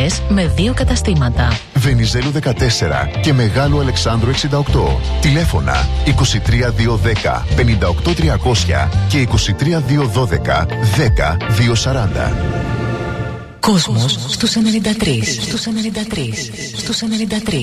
Αγορές με 2 καταστήματα. Βενιζέλου 14 και Μεγάλου Αλεξάνδρου 68. Τηλέφωνα 23210 58300 και 23212 10240. Κόσμος στους 93. Στους 93. Στους 93.